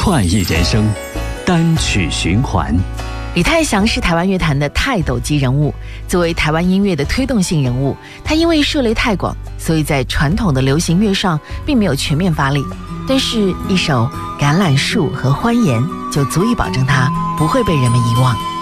快意人生，单曲循环。 李泰祥是台湾乐坛的泰斗级人物，作为台湾音乐的推动性人物，他因为涉猎太广，所以在传统的流行乐上并没有全面发力。但是一首《橄榄树》和《欢颜》就足以保证他不会被人们遗忘。